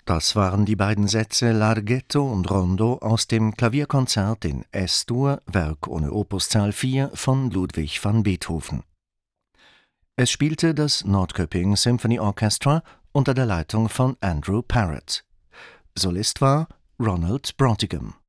Das waren die beiden Sätze Larghetto und Rondo aus dem Klavierkonzert in S-Dur, Werk ohne Opuszahl 4 von Ludwig van Beethoven. Es spielte das Nordköping Symphony Orchestra unter der Leitung von Andrew Parrott. Solist war Ronald Brautigam.